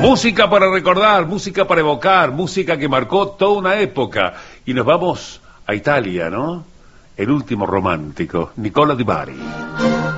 Música para recordar, música para evocar, música que marcó toda una época. Y nos vamos a Italia, ¿no? El último romántico, Nicola Di Bari.